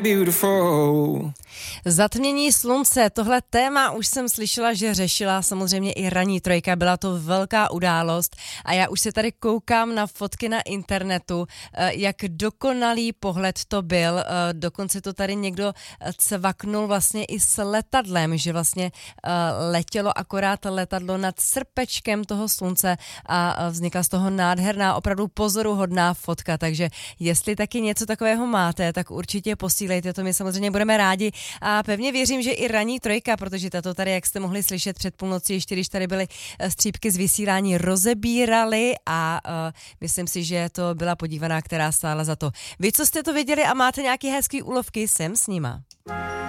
Beautiful. Zatmění slunce, tohle téma už jsem slyšela, že řešila samozřejmě i ranní trojka, byla to velká událost a já už se tady koukám na fotky na internetu, jak dokonalý pohled to byl, dokonce to tady někdo cvaknul vlastně i s letadlem, že vlastně letělo akorát letadlo nad srpečkem toho slunce a vznikla z toho nádherná, opravdu pozoruhodná fotka, takže jestli taky něco takového máte, tak určitě posílejte, to my samozřejmě budeme rádi a pevně věřím, že i ranní trojka, protože tato tady, jak jste mohli slyšet před půlnocí, ještě když tady byly střípky z vysílání, rozebírali a myslím si, že to byla podívaná, která stála za to. Vy, co jste to viděli a máte nějaký hezký úlovky, jsem s nima.